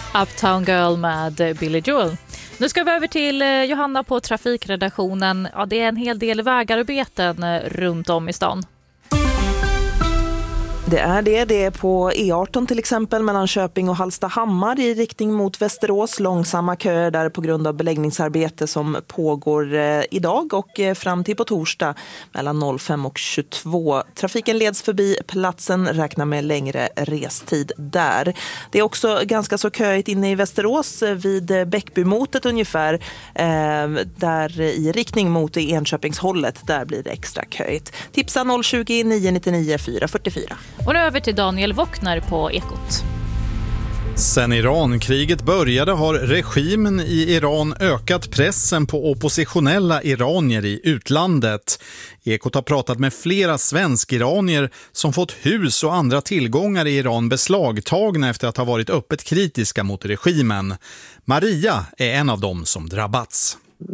Uptown Girl med Billy Joel. Nu ska vi över till Johanna på trafikredaktionen. Ja, det är en hel del vägarbeten runt om i stan. Det är på E18 till exempel mellan Köping och Hallstahammar i riktning mot Västerås. Långsamma köer där på grund av beläggningsarbete som pågår idag och fram till på torsdag mellan 05 och 22. Trafiken leds förbi platsen, räknar med längre restid där. Det är också ganska så köigt inne i Västerås vid Bäckbymotet ungefär. Där i riktning mot Enköpingshållet, där blir det extra köigt. Tipsa 020 999 444. Och nu över till Daniel Wockner på Ekot. Sen Irankriget började har regimen i Iran ökat pressen på oppositionella iranier i utlandet. Ekot har pratat med flera svensk-iranier som fått hus och andra tillgångar i Iran beslagtagna efter att ha varit öppet kritiska mot regimen. Maria är en av dem som drabbats.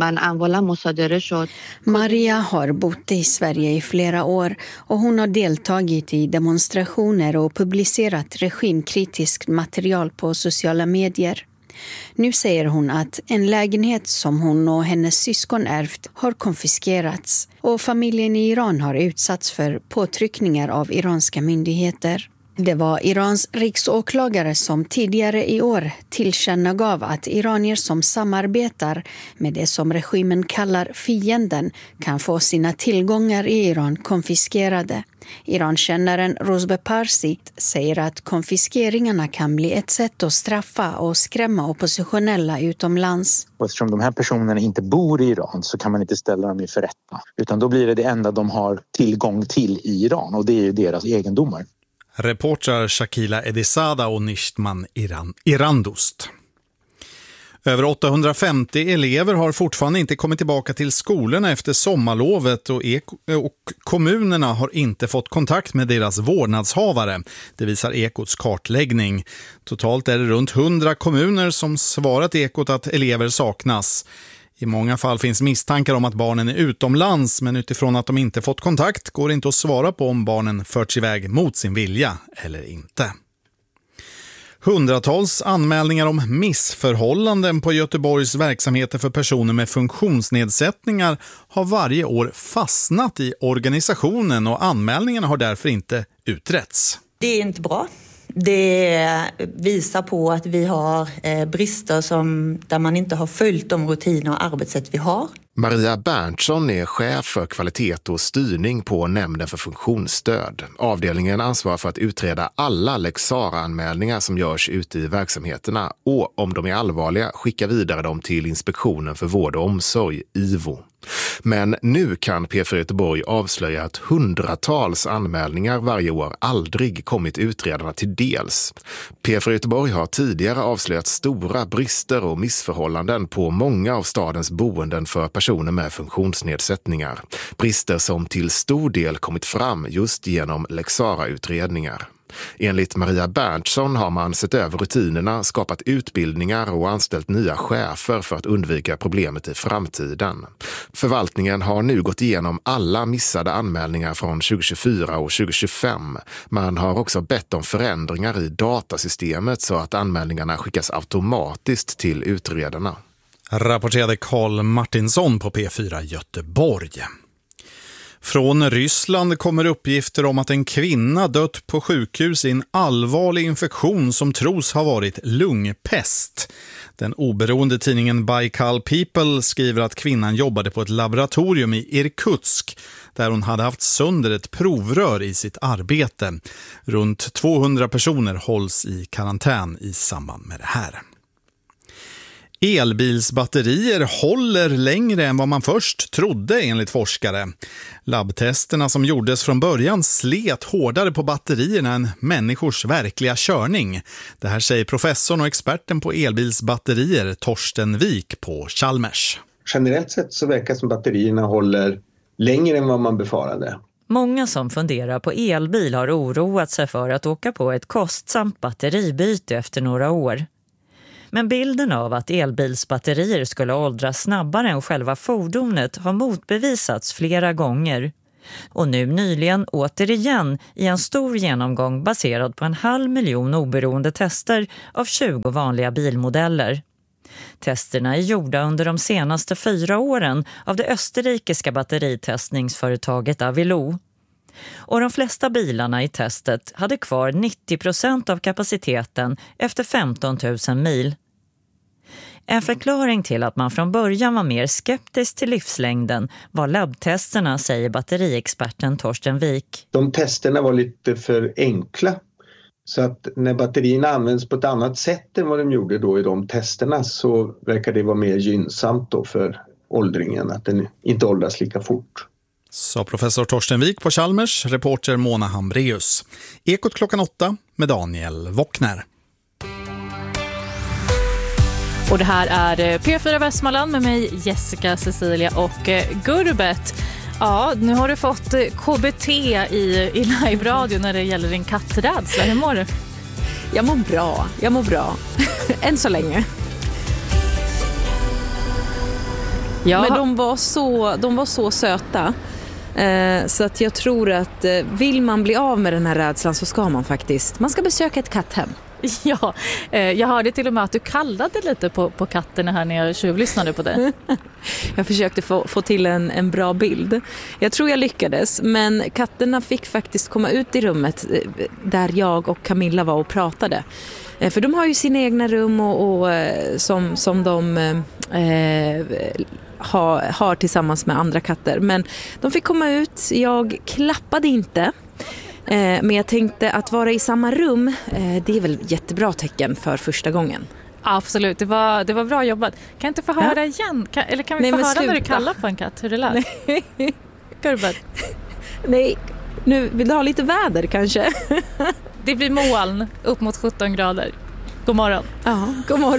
Maria har bott i Sverige i flera år och hon har deltagit i demonstrationer och publicerat regimkritiskt material på sociala medier. Nu säger hon att en lägenhet som hon och hennes syskon ärvt har konfiskerats och familjen i Iran har utsatts för påtryckningar av iranska myndigheter. Det var Irans riksåklagare som tidigare i år tillkännagav att iranier som samarbetar med det som regimen kallar fienden kan få sina tillgångar i Iran konfiskerade. Irankännaren Rozbe Parsi säger att konfiskeringarna kan bli ett sätt att straffa och skrämma oppositionella utomlands. Eftersom de här personerna inte bor i Iran så kan man inte ställa dem inför rätta. Utan då blir det enda de har tillgång till i Iran och det är ju deras egendomar. Reportrar Shakila Edisada och Nishtman Irandost. Över 850 elever har fortfarande inte kommit tillbaka till skolorna efter sommarlovet och kommunerna har inte fått kontakt med deras vårdnadshavare. Det visar Ekots kartläggning. Totalt är det runt 100 kommuner som svarat Ekot att elever saknas. I många fall finns misstankar om att barnen är utomlands, men utifrån att de inte fått kontakt går det inte att svara på om barnen förts iväg mot sin vilja eller inte. Hundratals anmälningar om missförhållanden på Göteborgs verksamheter för personer med funktionsnedsättningar har varje år fastnat i organisationen och anmälningarna har därför inte utretts. Det är inte bra. Det visar på att vi har brister där man inte har följt de rutiner och arbetssätt vi har. Maria Berntsson är chef för kvalitet och styrning på Nämnden för funktionsstöd. Avdelningen ansvarar för att utreda alla Lex Sarah-anmälningar som görs ute i verksamheterna och om de är allvarliga skicka vidare dem till Inspektionen för vård och omsorg, IVO. Men nu kan P4 Göteborg avslöja att hundratals anmälningar varje år aldrig kommit utredarna till dels. P4 Göteborg har tidigare avslöjat stora brister och missförhållanden på många av stadens boenden för personer med funktionsnedsättningar. Brister som till stor del kommit fram just genom Lex Sarah-utredningar. Enligt Maria Berntsson har man sett över rutinerna, skapat utbildningar och anställt nya chefer för att undvika problemet i framtiden. Förvaltningen har nu gått igenom alla missade anmälningar från 2024 och 2025. Man har också bett om förändringar i datasystemet så att anmälningarna skickas automatiskt till utredarna. Rapporterade Carl Martinsson på P4 Göteborg. Från Ryssland kommer uppgifter om att en kvinna dött på sjukhus i en allvarlig infektion som tros ha varit lungpest. Den oberoende tidningen Baikal People skriver att kvinnan jobbade på ett laboratorium i Irkutsk där hon hade haft sönder ett provrör i sitt arbete. Runt 200 personer hålls i karantän i samband med det här. Elbilsbatterier håller längre än vad man först trodde enligt forskare. Labbtesterna som gjordes från början slet hårdare på batterierna än människors verkliga körning. Det här säger professorn och experten på elbilsbatterier Torsten Wik på Chalmers. Generellt sett så verkar som batterierna håller längre än vad man befarade. Många som funderar på elbil har oroat sig för att åka på ett kostsamt batteribyte efter några år. Men bilden av att elbilsbatterier skulle åldras snabbare än själva fordonet har motbevisats flera gånger. Och nu nyligen återigen i en stor genomgång baserad på 500 000 oberoende tester av 20 vanliga bilmodeller. Testerna är gjorda under de senaste 4 åren av det österrikiska batteritestningsföretaget Avilo. Och de flesta bilarna i testet hade kvar 90% av kapaciteten efter 15 000 mil. En förklaring till att man från början var mer skeptisk till livslängden var labbtesterna, säger batteriexperten Torsten Wik. De testerna var lite för enkla. Så att när batterierna används på ett annat sätt än vad de gjorde då i de testerna så verkar det vara mer gynnsamt då för åldringen, att den inte åldras lika fort. Sa professor Torsten Wik på Chalmers, reporter Mona Hambreus. Ekot klockan 8 med Daniel Wockner. Och det här är P4 Västmanland med mig Jessica, Cecilia och Gurbet. Ja, nu har du fått KBT i live-radio när det gäller din katträdsla. Hur mår du? Jag mår bra. Än så länge. Ja. Men de var så söta. Så att jag tror att vill man bli av med den här rädslan så ska man ska besöka ett katthem. Ja, jag hörde till och med att du kallade lite på katterna här när jag tjuvlyssnade på det. Jag försökte få till en bra bild. Jag tror jag lyckades, men katterna fick faktiskt komma ut i rummet där jag och Camilla var och pratade. För de har ju sina egna rum och som de har tillsammans med andra katter. Men de fick komma ut, jag klappade inte. Men jag tänkte att vara i samma rum, det är väl jättebra tecken för första gången. Absolut, det var bra jobbat. Kan jag inte få höra igen? Eller kan vi få höra när du kallar på en katt? Hur det lät? Gurbet. Nej, nu vill du ha lite väder kanske? Det blir moln upp mot 17 grader. God morgon. Ja, god morgon.